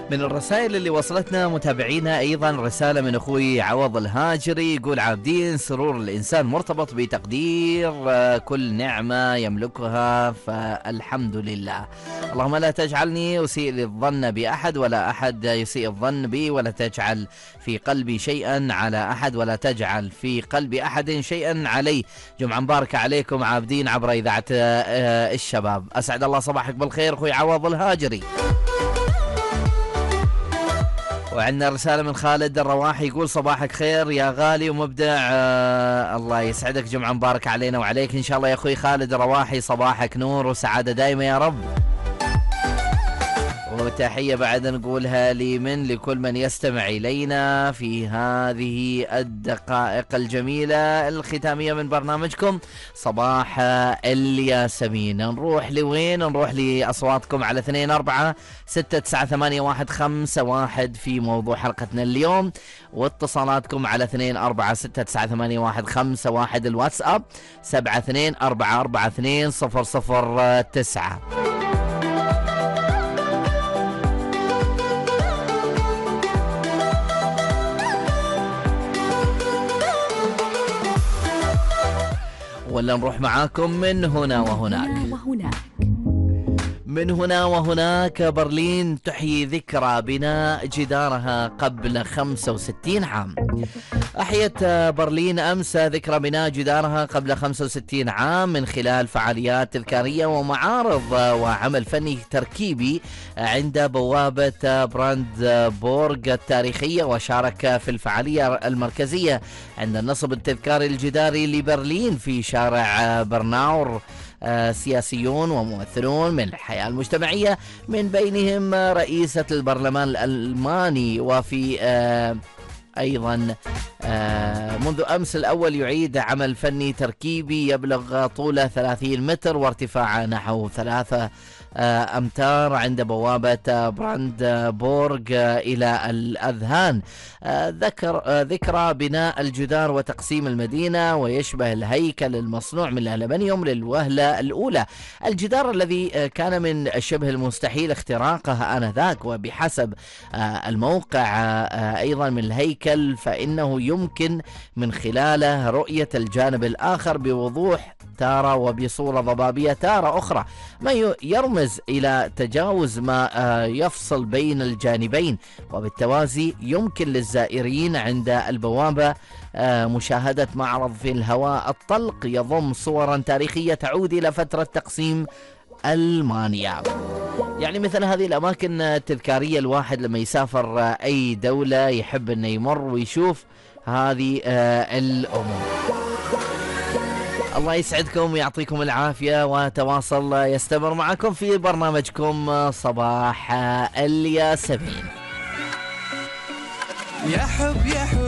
من الرسائل اللي وصلتنا متابعينا أيضا رسالة من أخوي عوض الهاجري، يقول: عابدين، سرور الإنسان مرتبط بتقدير كل نعمة يملكها، فالحمد لله. اللهم لا تجعلني أسيء الظن بأحد ولا أحد يسيء الظن بي، ولا تجعل في قلبي شيئا على أحد ولا تجعل في قلب أحد شيئا علي. جمعة مباركة عليكم عابدين عبر إذاعة الشباب. أسعد الله صباحك بالخير أخوي عوض الهاجري. وعندنا رسالة من خالد الرواحي، يقول: صباحك خير يا غالي ومبدع. الله يسعدك، جمعة مباركة علينا وعليك إن شاء الله يا أخوي خالد الرواحي. صباحك نور وسعادة دائما يا رب. وتحية بعد نقولها لكل من يستمع إلينا في هذه الدقائق الجميلة الختامية من برنامجكم صباح الياسمين. نروح لوين؟ نروح لأصواتكم على 24/69815واحد في موضوع حلقتنا اليوم، واتصالاتكم على 24/69815واحد. الواتساب 72442009. ولا نروح معاكم من هنا وهناك. من هنا وهناك. برلين تحيي ذكرى بناء جدارها قبل 65 عام. أحيت برلين أمس ذكرى بناء جدارها قبل 65 عام من خلال فعاليات تذكارية ومعارض وعمل فني تركيبي عند بوابة براندبورغ التاريخية. وشارك في الفعالية المركزية عند النصب التذكاري الجداري لبرلين في شارع برناور سياسيون وممثلون من الحياة المجتمعية، من بينهم رئيسة البرلمان الألماني. وفي أيضا منذ أمس الأول يعيد عمل فني تركيبي يبلغ طوله 30 متر وارتفاعه نحو 3 أمتار عند بوابة براندبورغ إلى الأذهان. ذكرى بناء الجدار وتقسيم المدينة، ويشبه الهيكل المصنوع من الألمنيوم للوهلة الأولى. الجدار الذي كان من شبه المستحيل اختراقه آنذاك، وبحسب الموقع أيضا من الهيكل فإنه يمكن من خلاله رؤية الجانب الآخر بوضوح تارة وبصورة ضبابية تارة أخرى، ما يرمز إلى تجاوز ما يفصل بين الجانبين. وبالتوازي يمكن للزائرين عند البوابة مشاهدة معرض في الهواء الطلق يضم صورا تاريخية تعود إلى فترة تقسيم ألمانيا. يعني مثل هذه الأماكن التذكارية الواحد لما يسافر أي دولة يحب أنه يمر ويشوف هذه الأمور. الله يسعدكم ويعطيكم العافية، وتواصل يستمر معكم في برنامجكم صباح الياسمين. يا حب يا حب.